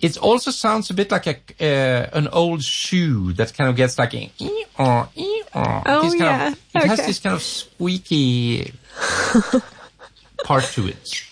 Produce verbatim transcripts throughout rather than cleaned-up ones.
It also sounds a bit like a uh, an old shoe that kind of gets like a ee-aw, ee-aw. Oh, this kind yeah. Of, it okay. has this kind of squeaky part to it.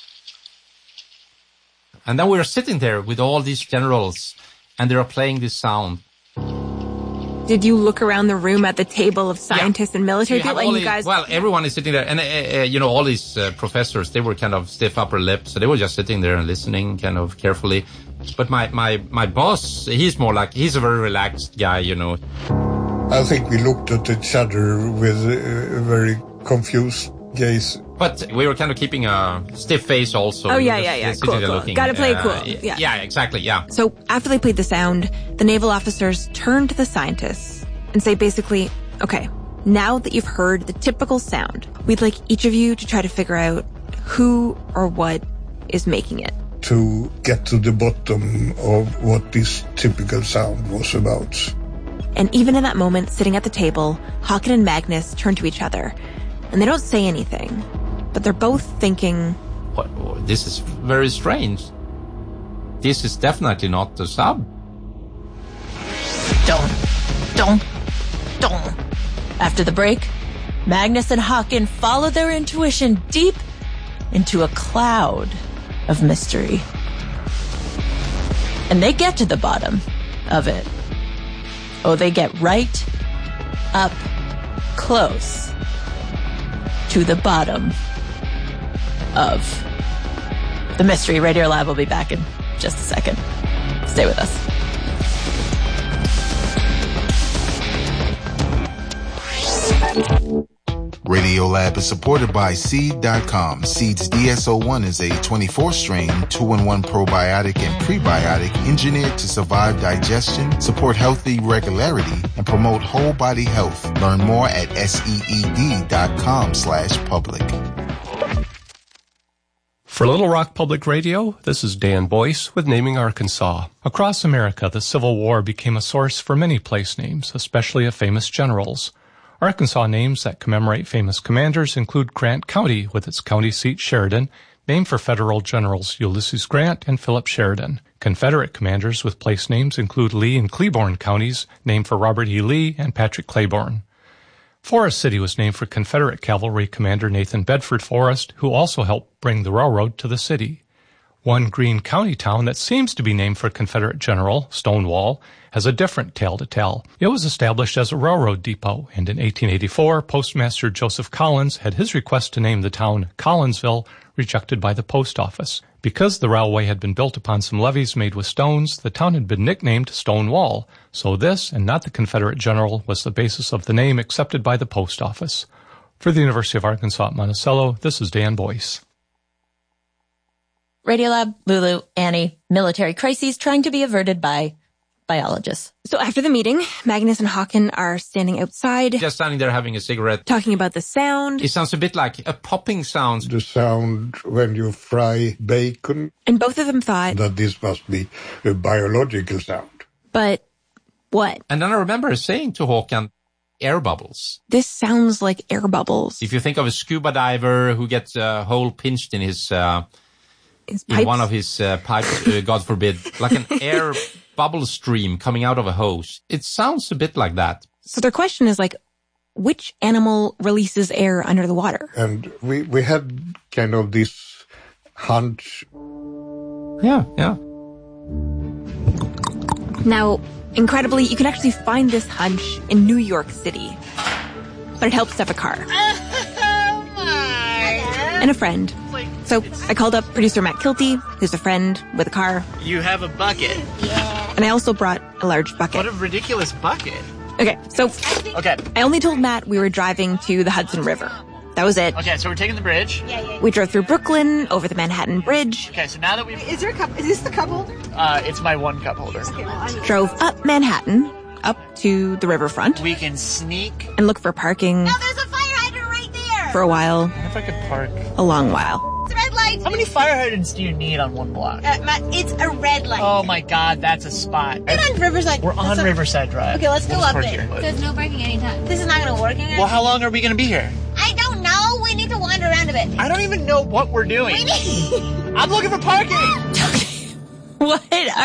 And then we were sitting there with all these generals, and they are playing this sound. Did you look around the room at the table of scientists yeah. and military so you people? And you you guys, well, everyone is sitting there, and uh, uh, you know, all these uh, professors, they were kind of stiff upper lip, so they were just sitting there and listening, kind of carefully. But my my my boss, he's more like he's a very relaxed guy, you know. I think we looked at each other with a very confused gaze. But we were kind of keeping a stiff face also. Oh, yeah, yeah, yeah. Cool, cool. Looking, Gotta play it uh, cool. Yeah. yeah, exactly, yeah. So after they played the sound, the naval officers turned to the scientists and say basically, okay, now that you've heard the typical sound, we'd like each of you to try to figure out who or what is making it. To get to the bottom of what this typical sound was about. And even in that moment, sitting at the table, Håkan and Magnus turn to each other, and they don't say anything. But they're both thinking, what, what, this is very strange. This is definitely not the sub. Don't, don't, don't. After the break, Magnus and Håkan follow their intuition deep into a cloud of mystery. And they get to the bottom of it. Oh, they get right up close to the bottom of the mystery. Radio Lab will be back in just a second. Stay with us. Radiolab is supported by Seed dot com. Seed's D S O one is a twenty-four strain, two in one probiotic and prebiotic engineered to survive digestion, support healthy regularity, and promote whole body health. Learn more at seed dot com slash public. For Little Rock Public Radio, this is Dan Boyce with Naming Arkansas. Across America, the Civil War became a source for many place names, especially of famous generals. Arkansas names that commemorate famous commanders include Grant County, with its county seat Sheridan, named for Federal Generals Ulysses Grant and Philip Sheridan. Confederate commanders with place names include Lee and Claiborne counties, named for Robert E. Lee and Patrick Claiborne. Forest City was named for Confederate Cavalry Commander Nathan Bedford Forrest, who also helped bring the railroad to the city. One Greene County town that seems to be named for Confederate General, Stonewall, has a different tale to tell. It was established as a railroad depot, and in eighteen eighty-four, Postmaster Joseph Collins had his request to name the town Collinsville rejected by the post office. Because the railway had been built upon some levees made with stones, the town had been nicknamed Stonewall, so this, and not the Confederate general, was the basis of the name accepted by the post office. For the University of Arkansas at Monticello, this is Dan Boyce. Radiolab, Lulu, Annie, military crises trying to be averted by biologists. So after the meeting, Magnus and Håkan are standing outside. Just standing there having a cigarette. Talking about the sound. It sounds a bit like a popping sound. The sound when you fry bacon. And both of them thought that this must be a biological sound. But what? And then I remember saying to Håkan, air bubbles. This sounds like air bubbles. If you think of a scuba diver who gets a hole pinched in his, uh, his in one of his uh, pipes, uh, God forbid, like an air bubble stream coming out of a hose. It sounds a bit like that. So their question is like, which animal releases air under the water? And we, we had kind of this hunch. Yeah, yeah. Now, incredibly, you can actually find this hunch in New York City. But it helps to have a car. Oh my! And a friend. So I called up producer Matt Kilty, who's a friend with a car. You have a bucket. Yeah. And I also brought a large bucket. What a ridiculous bucket. Okay, so okay. I only told Matt we were driving to the Hudson River. That was it. Okay, so we're taking the bridge. Yeah, yeah, yeah. We drove through Brooklyn, over the Manhattan Bridge. Okay, so now that we've... Is there a cup? Is this the cup holder? Uh, it's my one cup holder. Okay, well, drove up Manhattan, up to the riverfront. We can sneak. And look for parking. No, there's a fire hydrant right there. For a while. What if I could park? A long while. It's a red light. How many fire hydrants do you need on one block? Uh, Matt, it's a red light. Oh my God, that's a spot. We're on Riverside. We're on a... Riverside Drive. Okay, let's go we'll up park there. Here. There's no parking anytime. This is not going to work again. Well, how long are we going to be here? I don't know. We need to wander around a bit. I don't even know what we're doing. We need... I'm looking for parking. What?